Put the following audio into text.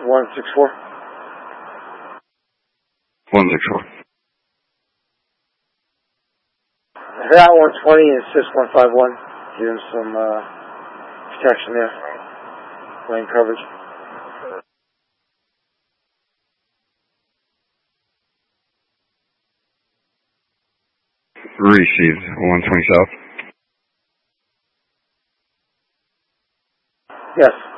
164. 164. That 120 and 6151. Give him some protection there. Lane coverage. Received. 120 south. Yes.